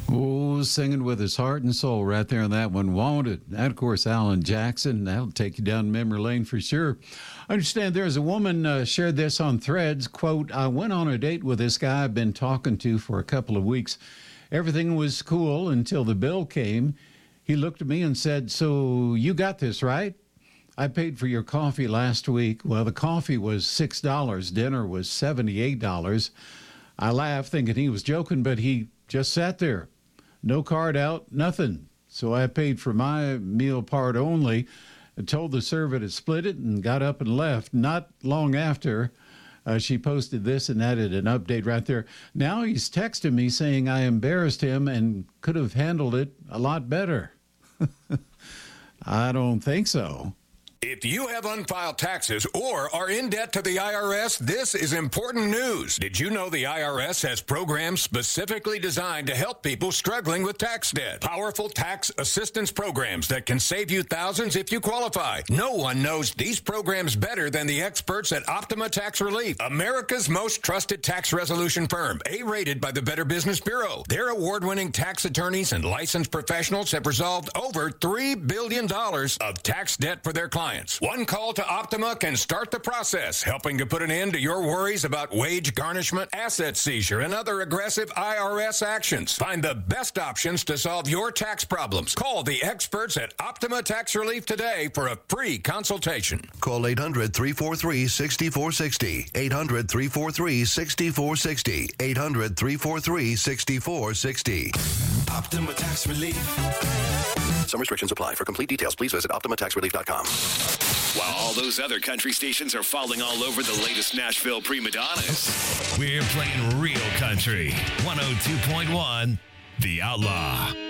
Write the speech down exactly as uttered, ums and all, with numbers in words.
Oh, singing with his heart and soul right there on that one, won't it? That, of course, Alan Jackson. That'll take you down memory lane for sure. I understand there's a woman uh, shared this on Threads. Quote, I went on a date with this guy I've been talking to for a couple of weeks. Everything was cool until the bill came. He looked at me and said, so you got this, right? I paid for your coffee last week. Well, the coffee was six dollars. Dinner was seventy-eight dollars. I laughed thinking he was joking, but he just sat there. No card out, nothing. So I paid for my meal part only and told the server to split it and got up and left. Not long after, uh, she posted this and added an update right there. Now he's texting me saying I embarrassed him and could have handled it a lot better. I don't think so. If you have unfiled taxes or are in debt to the I R S, this is important news. Did you know the I R S has programs specifically designed to help people struggling with tax debt? Powerful tax assistance programs that can save you thousands if you qualify. No one knows these programs better than the experts at Optima Tax Relief, America's most trusted tax resolution firm, A-rated by the Better Business Bureau. Their award-winning tax attorneys and licensed professionals have resolved over three billion dollars of tax debt for their clients. One call to Optima can start the process, helping to put an end to your worries about wage garnishment, asset seizure, and other aggressive I R S actions. Find the best options to solve your tax problems. Call the experts at Optima Tax Relief today for a free consultation. Call eight hundred, three four three, six four six zero. eight hundred, three four three, six four six zero. eight hundred, three four three, six four six zero. Optima Tax Relief. Some restrictions apply. For complete details, please visit optima tax relief dot com. While all those other country stations are falling all over the latest Nashville prima donnas, we're playing real country. one oh two point one, The Outlaw.